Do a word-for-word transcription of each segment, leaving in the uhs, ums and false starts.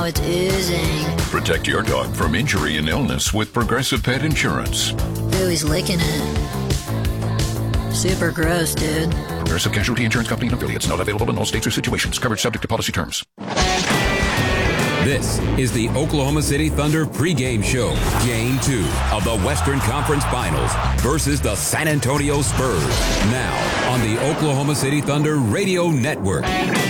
now it's oozing. Protect your dog from injury and illness with Progressive Pet Insurance. Ooh, he's licking it. Super gross, dude. Progressive Casualty Insurance Company and affiliates. Not available in all states or situations. Coverage subject to policy terms. This is the Oklahoma City Thunder pregame show. Game two of the Western Conference Finals versus the San Antonio Spurs. Now on the Oklahoma City Thunder Radio Network.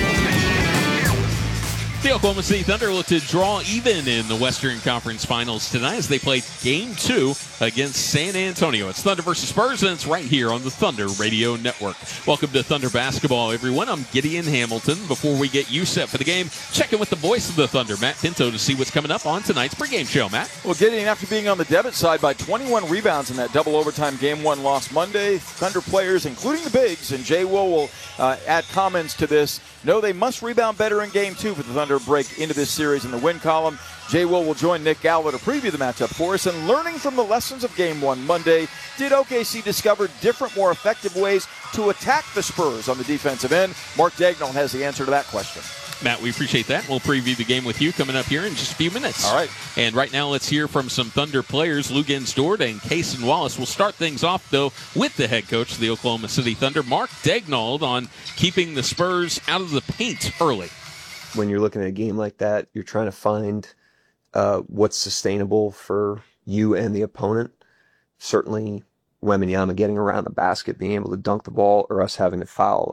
The Oklahoma City Thunder look to draw even in the Western Conference Finals tonight as they play Game two against San Antonio. It's Thunder versus Spurs, and it's right here on the Thunder Radio Network. Welcome to Thunder Basketball, everyone. I'm Gideon Hamilton. Before we get you set for the game, checking with the voice of the Thunder, Matt Pinto, to see what's coming up on tonight's pregame show. Matt? Well, Gideon, after being on the debit side by twenty-one rebounds in that double overtime Game one loss Monday, Thunder players, including the bigs, and Jay Will will uh, add comments to this, know they must rebound better in Game two for the Thunder break into this series in the win column. Jay Will will join Nick Gallo to preview the matchup for us. And learning from the lessons of Game one Monday, did O K C discover different, more effective ways to attack the Spurs on the defensive end? Mark Daigneault has the answer to that question. Matt, we appreciate that. We'll preview the game with you coming up here in just a few minutes. All right. And right now, let's hear from some Thunder players, Luguentz Dort and Cason Wallace. We'll start things off, though, with the head coach of the Oklahoma City Thunder, Mark Daigneault, on keeping the Spurs out of the paint early. When you're looking at a game like that, you're trying to find uh, what's sustainable for you and the opponent. Certainly, Wembanyama getting around the basket, being able to dunk the ball, or us having to foul